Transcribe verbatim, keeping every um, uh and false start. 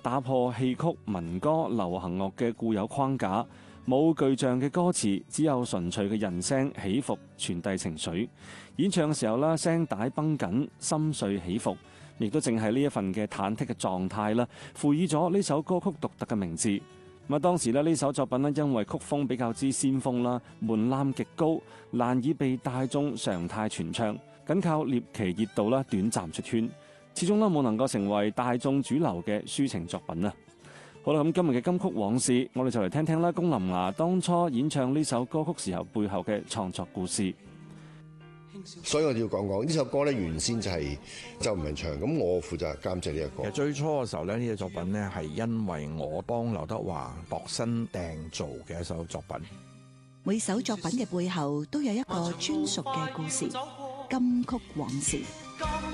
打破戲曲、民歌、流行樂嘅固有框架，冇具象嘅歌詞，只有純粹嘅人聲起伏傳遞情緒。演唱嘅時候啦，聲帶繃緊，心碎起伏，亦都正係呢一份嘅忐忑嘅狀態啦，賦予咗呢首歌曲獨特嘅名字。咁啊，當時咧呢首作品咧，因為曲風比較之先鋒啦，門檻極高，難以被大眾常態傳唱，僅靠獵奇熱度啦，短暫出圈，始終都冇能夠成為大眾主流嘅抒情作品啊。好啦，咁今日嘅金曲往事，我哋就嚟聽聽啦，龔琳雅當初演唱呢首歌曲時候背後嘅創作故事。 所以我哋要講講呢首歌咧，原先就係周文唱，咁我負責監製呢一個。 其實最初嘅時候咧，呢隻作品咧係因為我幫劉德華度身訂造嘅一首作品。 每首作品嘅背後都有一個專屬嘅故事，金曲往事。